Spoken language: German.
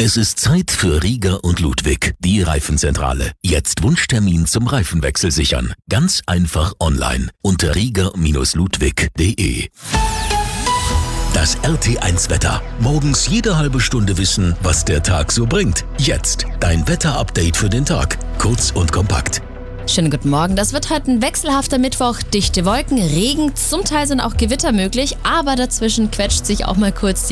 Es ist Zeit für Rieger und Ludwig, die Reifenzentrale. Jetzt Wunschtermin zum Reifenwechsel sichern. Ganz einfach online unter rieger-ludwig.de. Das RT1-Wetter. Morgens jede halbe Stunde wissen, was der Tag so bringt. Jetzt dein Wetterupdate für den Tag. Kurz und kompakt. Schönen guten Morgen. Das wird heute ein wechselhafter Mittwoch. Dichte Wolken, Regen, zum Teil sind auch Gewitter möglich, aber dazwischen quetscht sich auch mal kurz